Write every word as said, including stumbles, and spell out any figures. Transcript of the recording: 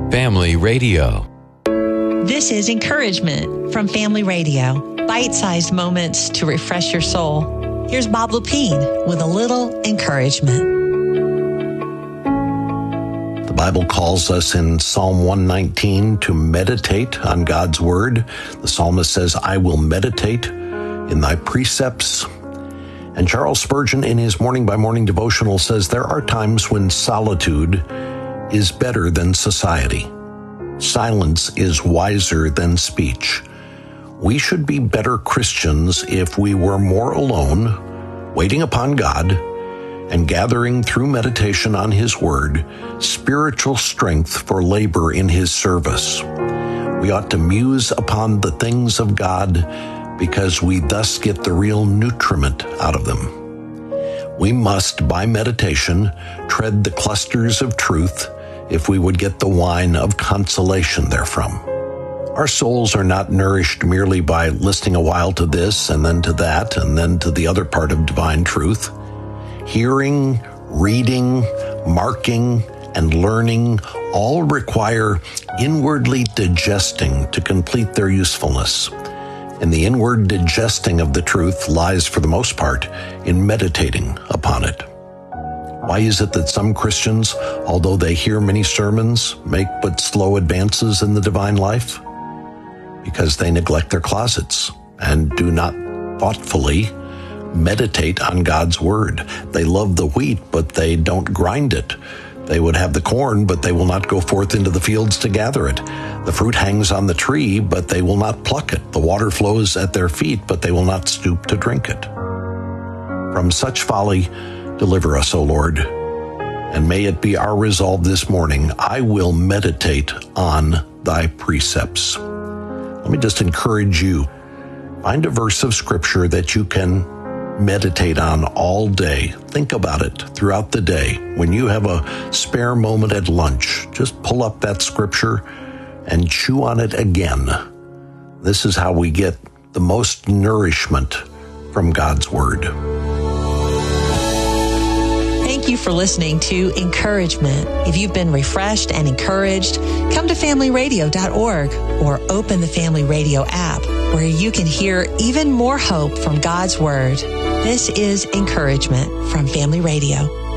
Family Radio. This is Encouragement from Family Radio. Bite-sized moments to refresh your soul. Here's Bob Lepine with a little encouragement. The Bible calls us in Psalm one nineteen to meditate on God's Word. The psalmist says, I will meditate in thy precepts. And Charles Spurgeon, in his Morning by Morning devotional, says there are times when solitude is better than society. Silence is wiser than speech. We should be better Christians if we were more alone, waiting upon God, and gathering through meditation on His Word, spiritual strength for labor in His service. We ought to muse upon the things of God because we thus get the real nutriment out of them. We must, by meditation, tread the clusters of truth if we would get the wine of consolation therefrom. Our souls are not nourished merely by listening a while to this and then to that and then to the other part of divine truth. Hearing, reading, marking, and learning all require inwardly digesting to complete their usefulness. And the inward digesting of the truth lies, for the most part, in meditating upon it. Why is it that some Christians, although they hear many sermons, make but slow advances in the divine life? Because they neglect their closets and do not thoughtfully meditate on God's Word. They love the wheat, but they don't grind it. They would have the corn, but they will not go forth into the fields to gather it. The fruit hangs on the tree, but they will not pluck it. The water flows at their feet, but they will not stoop to drink it. From such folly, deliver us, O Lord, and may it be our resolve this morning, I will meditate on thy precepts. Let me just encourage you, find a verse of Scripture that you can meditate on all day. Think about it throughout the day. When you have a spare moment at lunch, just pull up that Scripture and chew on it again. This is how we get the most nourishment from God's Word. Thank you for listening to Encouragement. If you've been refreshed and encouraged, come to family radio dot org or open the Family Radio app where you can hear even more hope from God's Word. This is Encouragement from Family Radio.